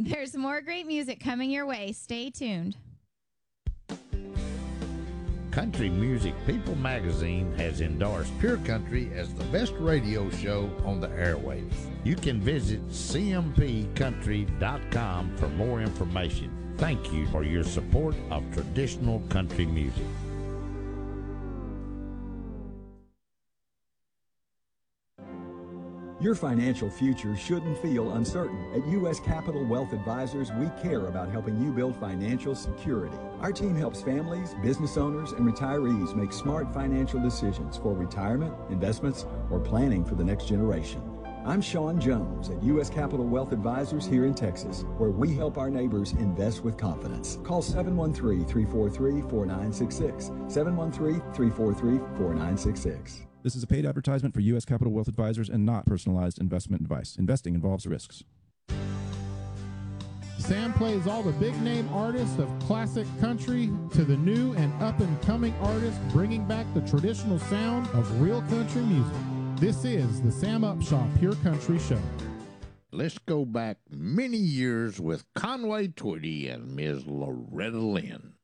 There's more great music coming your way. Stay tuned. Country Music People magazine has endorsed Pure Country as the best radio show on the airwaves. You can visit cmpcountry.com for more information. Thank you for your support of traditional country music. Your financial future shouldn't feel uncertain. At U.S. Capital Wealth Advisors, we care about helping you build financial security. Our team helps families, business owners, and retirees make smart financial decisions for retirement, investments, or planning for the next generation. I'm Sean Jones at U.S. Capital Wealth Advisors here in Texas, where we help our neighbors invest with confidence. Call 713-343-4966. 713-343-4966. This is a paid advertisement for U.S. Capital Wealth Advisors and not personalized investment advice. Investing involves risks. Sam plays all the big-name artists of classic country to the new and up-and-coming artists, bringing back the traditional sound of real country music. This is the Sam Upshaw Pure Country Show. Let's go back many years with Conway Twitty and Ms. Loretta Lynn.